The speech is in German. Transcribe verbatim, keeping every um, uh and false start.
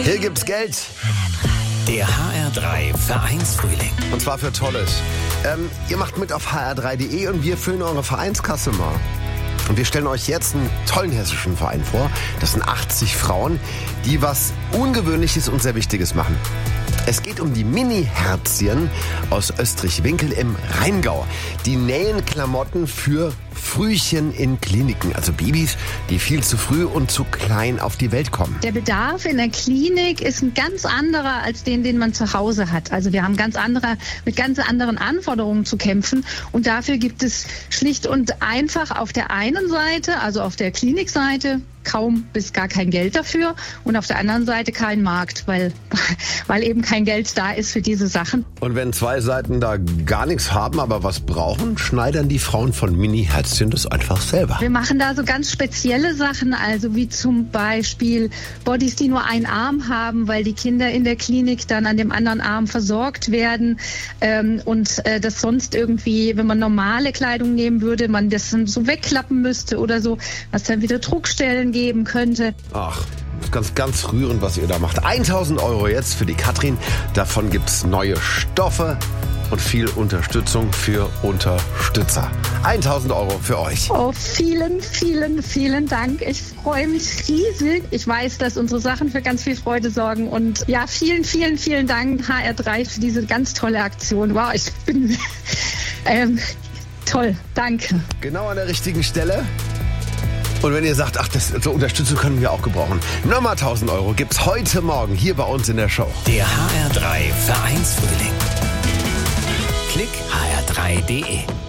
Hier gibt's Geld. Der H R drei Vereinsfrühling. Und zwar für Tolles. Ähm, ihr macht mit auf h r drei punkt de und wir füllen eure Vereinskasse mal. Und wir stellen euch jetzt einen tollen hessischen Verein vor. Das sind achtzig Frauen, die was Ungewöhnliches und sehr Wichtiges machen. Es geht um die Mini-Herzchen aus Österreich-Winkel im Rheingau. Die nähen Klamotten für Frühchen in Kliniken, also Babys, die viel zu früh und zu klein auf die Welt kommen. Der Bedarf in der Klinik ist ein ganz anderer als den, den man zu Hause hat. Also wir haben ganz andere, mit ganz anderen Anforderungen zu kämpfen. Und dafür gibt es schlicht und einfach auf der einen Seite, also auf der Klinikseite, kaum bis gar kein Geld dafür und auf der anderen Seite kein Markt, weil, weil eben kein Geld da ist für diese Sachen. Und wenn zwei Seiten da gar nichts haben, aber was brauchen, schneidern die Frauen von Mini-Herzchen das einfach selber. Wir machen da so ganz spezielle Sachen, also wie zum Beispiel Bodies, die nur einen Arm haben, weil die Kinder in der Klinik dann an dem anderen Arm versorgt werden ähm, und äh, das sonst irgendwie, wenn man normale Kleidung nehmen würde, man das dann so wegklappen müsste oder so, was dann wieder Druckstellen geben könnte. Ach, ganz, ganz rührend, was ihr da macht. tausend Euro jetzt für die Katrin. Davon gibt's neue Stoffe und viel Unterstützung für Unterstützer. tausend Euro für euch. Oh, vielen, vielen, vielen Dank. Ich freue mich riesig. Ich weiß, dass unsere Sachen für ganz viel Freude sorgen. Und ja, vielen, vielen, vielen Dank, H R drei, für diese ganz tolle Aktion. Wow, ich bin ähm, toll. Danke. Genau an der richtigen Stelle. Und wenn ihr sagt, ach, das, so Unterstützung können wir auch gebrauchen, nochmal tausend Euro gibt's heute Morgen hier bei uns in der Show. Der H R drei Vereinsfrühling. Klick h r drei punkt de.